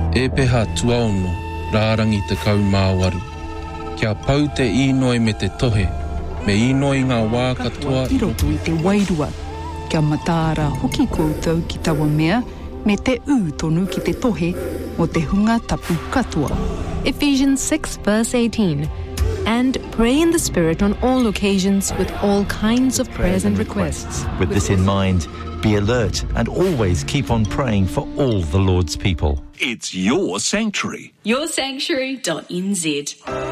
E peha tuaono, rārangi te kaumāwaru. Kia pau te inoi me te tohe, me inoi ngā wā katoa. I roto i te wairua. Kia mataara hoki koutou ki taua mea, me te tonu ki te tohe o te hunga tapu katoa. Ephesians 6 verse 18. And pray in the Spirit on all occasions with all kinds of prayers and requests. With this in mind, be alert and always keep on praying for all the Lord's people. It's your sanctuary. Yoursanctuary.nz